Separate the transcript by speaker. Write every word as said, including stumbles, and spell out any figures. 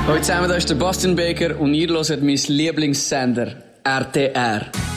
Speaker 1: Hallo zusammen, da ist der Bastian Baker und ihr hört meinen Lieblingssender R T R.